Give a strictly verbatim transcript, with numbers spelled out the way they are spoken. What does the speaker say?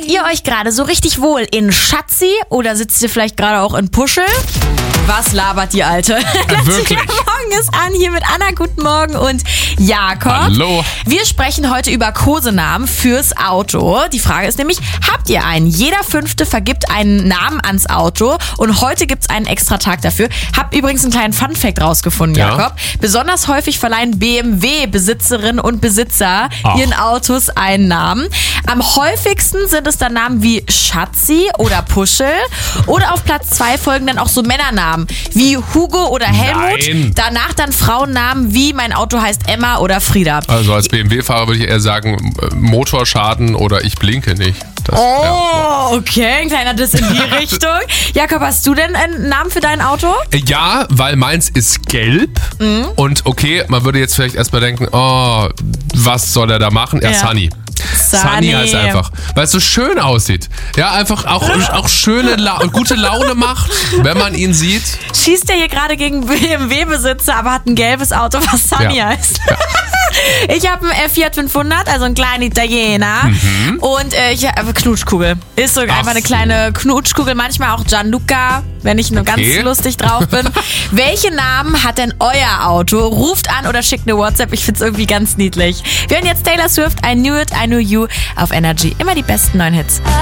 Fühlt ihr euch gerade so richtig wohl in Schatzi oder sitzt ihr vielleicht gerade auch in Puschel? Was labert die Alte? Ja, wirklich. Morgen ist an hier mit Anna. Guten Morgen und Jakob. Hallo. Wir sprechen heute über Kosenamen fürs Auto. Die Frage ist nämlich, habt ihr einen? Jeder Fünfte vergibt einen Namen ans Auto und heute gibt's einen extra Tag dafür. Hab übrigens einen kleinen Funfact rausgefunden, Ja. Jakob. Besonders häufig verleihen B M W-Besitzerinnen und Besitzer Ach. ihren Autos einen Namen. Am häufigsten sind es dann Namen wie Schatzi oder Puschel. Oder auf Platz zwei folgen dann auch so Männernamen wie Hugo oder Helmut. Nein. Danach dann Frauennamen wie mein Auto heißt Emma oder Frieda. Also als B M W-Fahrer würde ich eher sagen, äh, Motorschaden oder ich blinke nicht. Das, Oh, ja. okay, ein kleiner Diss in die Richtung. Jakob, hast du denn einen Namen für dein Auto? Ja, weil meins ist gelb. Mhm. Und okay, man würde jetzt vielleicht erstmal denken, oh, was soll er da machen? Ja, Ja. Sunny. Sunny heißt einfach, weil es so schön aussieht. Ja, einfach auch, auch schöne, La gute Laune macht, wenn man ihn sieht. Schießt er hier gerade gegen B M W-Besitzer, aber hat ein gelbes Auto, was Sunny Ja. heißt. Ich habe einen Fiat fünfhundert, also einen kleinen Italiener. Mhm. Und äh, ich habe Knutschkugel. Ist so Ach einfach eine so. kleine Knutschkugel. Manchmal auch Gianluca, wenn ich nur Okay. ganz lustig drauf bin. Welche Namen hat denn euer Auto? Ruft an oder schickt eine WhatsApp. Ich find's irgendwie ganz niedlich. Wir hören jetzt Taylor Swift, I Knew It, I Knew You auf Energy. Immer die besten neuen Hits.